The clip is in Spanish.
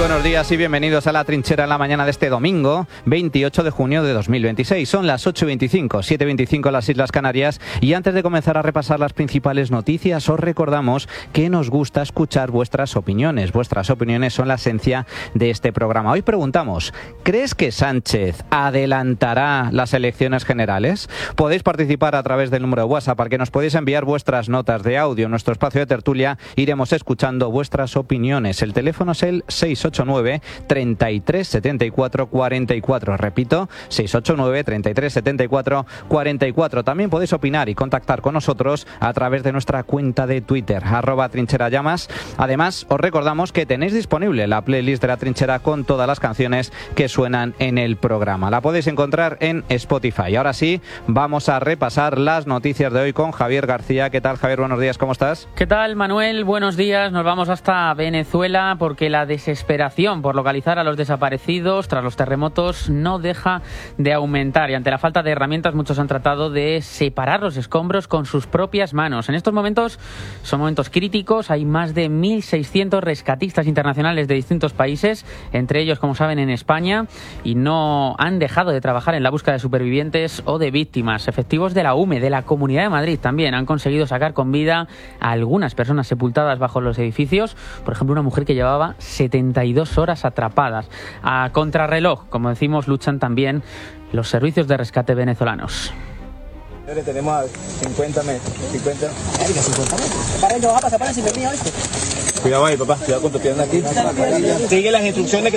buenos días y bienvenidos a La Trinchera en la mañana de este domingo, 28 de junio de 2026. Son las 8:25, 7:25 en las Islas Canarias, y antes de comenzar a repasar las principales noticias, os recordamos que nos gusta escuchar vuestras opiniones. Vuestras opiniones son la esencia de este programa. Hoy preguntamos, ¿crees que Sánchez adelantará las elecciones generales? Podéis participar a través del número de WhatsApp al que nos podéis enviar vuestras notas de audio. En nuestro espacio de tertulia iremos escuchando vuestras opiniones. El teléfono es el 689 33 74 44. Repito, 689 33 74 44. También podéis opinar y contactar con nosotros a través de nuestra cuenta de Twitter, @trincherallamas. Además, os recordamos que tenéis disponible la playlist de La Trinchera con todas las canciones que suenan en el programa. La podéis encontrar en Spotify. Ahora sí, vamos a repasar las noticias de hoy con Javier García. ¿Qué tal, Javier? Buenos días, ¿cómo estás? ¿Qué tal, Manuel? Buenos días. Nos vamos hasta Venezuela porque la desesperación por localizar a los desaparecidos tras los terremotos no deja de aumentar, y ante la falta de herramientas muchos han tratado de separar los escombros con sus propias manos. En estos momentos son momentos críticos. Hay más de 1.600 rescatistas internacionales de distintos países, entre ellos, como saben, en España, y no han dejado de trabajar en la búsqueda de supervivientes o de víctimas. Efectivos de la UME, de la Comunidad de Madrid, también han conseguido sacar con vida a algunas personas sepultadas bajo los edificios. Por ejemplo, una mujer que llevaba 72 horas atrapadas. A contrarreloj, como decimos, luchan también los servicios de rescate venezolanos. Tenemos a 50 metros. 50 metros. Para ello, papá, se para si me mío esto. Cuidado ahí, papá. Cuidado con tu pierna aquí. Sigue las instrucciones que